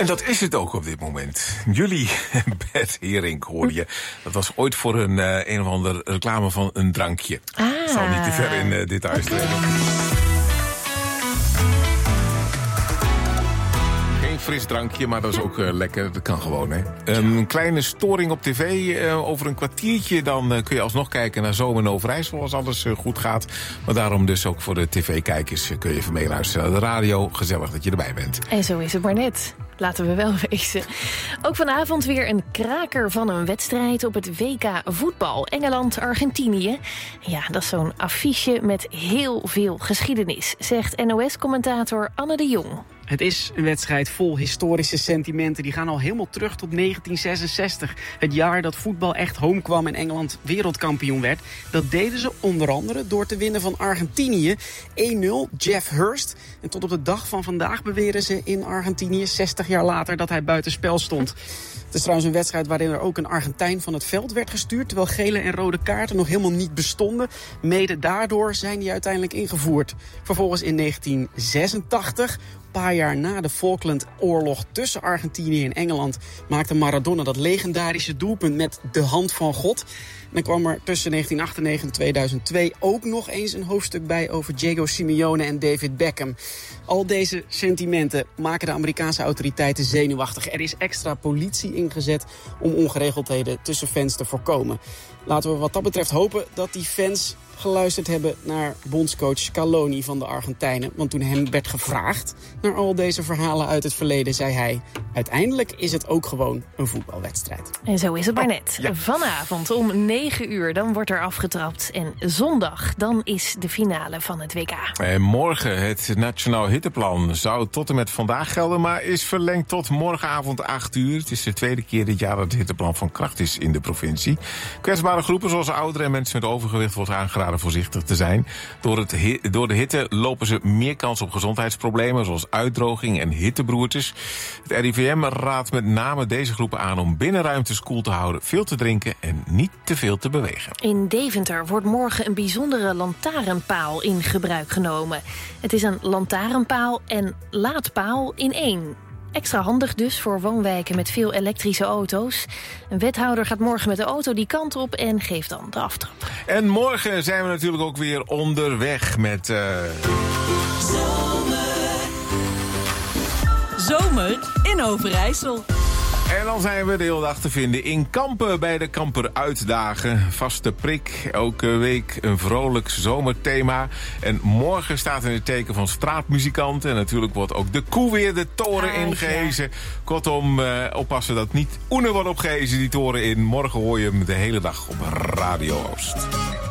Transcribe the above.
En dat is het ook op dit moment. Jullie, Bert Hering, hoorde je. Dat was ooit voor een of andere reclame van een drankje. Ik zal niet te ver in details treden. Fris drankje, maar dat is ook lekker. Dat kan gewoon, hè. Een kleine storing op tv over een kwartiertje. Dan kun je alsnog kijken naar Zomer in Overijssel als alles goed gaat. Maar daarom dus ook voor de tv-kijkers kun je even meeluisteren naar de radio. Gezellig dat je erbij bent. En zo is het maar net. Laten we wel wezen. Ook vanavond weer een kraker van een wedstrijd op het WK voetbal. Engeland-Argentinië. Ja, dat is zo'n affiche met heel veel geschiedenis, zegt NOS-commentator Anne de Jong. Het is een wedstrijd vol historische sentimenten. Die gaan al helemaal terug tot 1966. Het jaar dat voetbal echt home kwam en Engeland wereldkampioen werd. Dat deden ze onder andere door te winnen van Argentinië. 1-0, Jeff Hurst. En tot op de dag van vandaag beweren ze in Argentinië, 60 jaar later, dat hij buitenspel stond. Het is trouwens een wedstrijd waarin er ook een Argentijn van het veld werd gestuurd, terwijl gele en rode kaarten nog helemaal niet bestonden. Mede daardoor zijn die uiteindelijk ingevoerd. Vervolgens in 1986... een paar jaar na de Falklandoorlog tussen Argentinië en Engeland maakte Maradona dat legendarische doelpunt met de hand van God. En dan kwam er tussen 1998 en 2002 ook nog eens een hoofdstuk bij over Diego Simeone en David Beckham. Al deze sentimenten maken de Amerikaanse autoriteiten zenuwachtig. Er is extra politie ingezet om ongeregeldheden tussen fans te voorkomen. Laten we wat dat betreft hopen dat die fans geluisterd hebben naar bondscoach Scaloni van de Argentijnen. Want toen hem werd gevraagd naar al deze verhalen uit het verleden, zei hij: uiteindelijk is het ook gewoon een voetbalwedstrijd. En zo is het maar net. Ja. Vanavond om 9 uur, dan wordt er afgetrapt. En zondag, dan is de finale van het WK. En morgen, het Nationaal Hitteplan zou tot en met vandaag gelden, maar is verlengd tot morgenavond 8 uur. Het is de tweede keer dit jaar dat het hitteplan van kracht is in de provincie. Kwetsbare groepen zoals ouderen en mensen met overgewicht wordt aangeraden voorzichtig te zijn. Door de hitte lopen ze meer kans op gezondheidsproblemen zoals uitdroging en hittebroertes. Het RIVM raadt met name deze groepen aan om binnenruimtes koel te houden, veel te drinken en niet te veel te bewegen. In Deventer wordt morgen een bijzondere lantaarnpaal in gebruik genomen. Het is een lantaarnpaal en laadpaal in één. Extra handig dus voor woonwijken met veel elektrische auto's. Een wethouder gaat morgen met de auto die kant op en geeft dan de aftrap. En morgen zijn we natuurlijk ook weer onderweg met Zomer in Overijssel. En dan zijn we de hele dag te vinden in Kampen bij de Kamper Uitdagen. Vaste prik, elke week een vrolijk zomerthema. En morgen staat in het teken van straatmuzikanten. En natuurlijk wordt ook de koe weer de toren ingehezen. Ja. Kortom, oppassen dat niet Oene wordt opgehezen die toren in. Morgen hoor je hem de hele dag op Radio Oost.